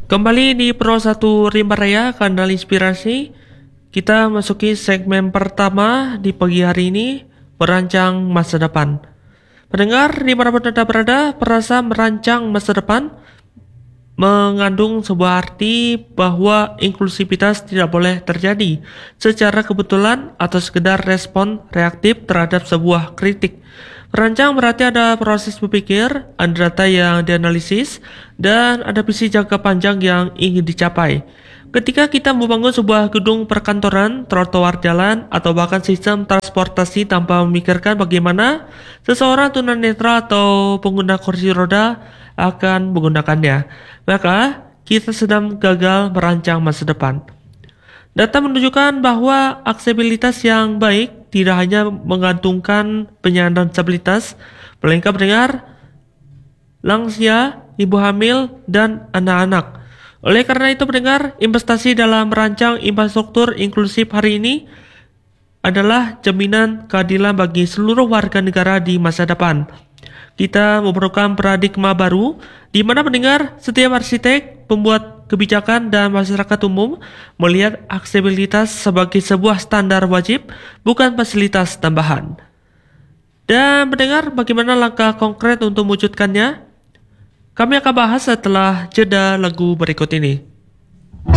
Kembali di Pro 1 Rimba Raya, kanal inspirasi. Kita masuki segmen pertama di pagi hari ini, merancang masa depan. Pendengar dimanapun Anda berada, perasa merancang masa depan mengandung sebuah arti bahwa inklusivitas tidak boleh terjadi secara kebetulan atau sekedar respon reaktif terhadap sebuah kritik. Merancang berarti ada proses berpikir, ada data yang dianalisis, dan ada visi jangka panjang yang ingin dicapai. Ketika kita membangun sebuah gedung perkantoran, trotoar jalan, atau bahkan sistem transportasi tanpa memikirkan bagaimana seseorang tunanetra atau pengguna kursi roda akan menggunakannya, maka kita sedang gagal merancang masa depan. Data menunjukkan bahwa aksesibilitas yang baik tidak hanya menggantungkan penyandang disabilitas, melainkan pendengar, lansia, ibu hamil, dan anak-anak. Oleh karena itu pendengar, investasi dalam merancang infrastruktur inklusif hari ini adalah jaminan keadilan bagi seluruh warga negara di masa depan. Kita memerlukan paradigma baru di mana pendengar, setiap arsitek, pembuat kebijakan, dan masyarakat umum melihat aksesibilitas sebagai sebuah standar wajib, bukan fasilitas tambahan. Dan pendengar, bagaimana langkah konkret untuk mewujudkannya? Kami akan bahas setelah jeda lagu berikut ini.